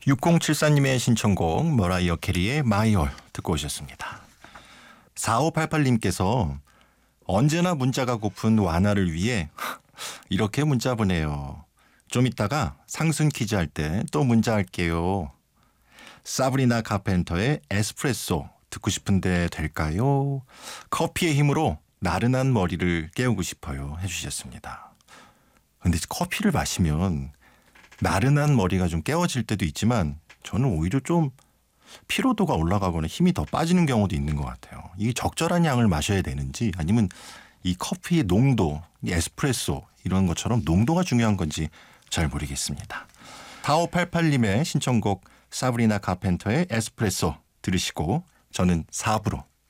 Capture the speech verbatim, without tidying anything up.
육공칠사님의 신청곡 머라이어 캐리의 마이올 듣고 오셨습니다. 사오팔팔님께서 언제나 문자가 고픈 와나를 위해 이렇게 문자 보내요. 좀 이따가 상승 퀴즈 할 때 또 문자 할게요. 사브리나 카펜터의 에스프레소 듣고 싶은데 될까요? 커피의 힘으로 나른한 머리를 깨우고 싶어요 해주셨습니다. 근데 커피를 마시면 나른한 머리가 좀 깨워질 때도 있지만 저는 오히려 좀 피로도가 올라가거나 힘이 더 빠지는 경우도 있는 것 같아요. 이게 적절한 양을 마셔야 되는지 아니면 이 커피의 농도, 이 에스프레소 이런 것처럼 농도가 중요한 건지 잘 모르겠습니다. 사오팔팔님의 신청곡 사브리나 카펜터의 에스프레소 들으시고 저는 사 부로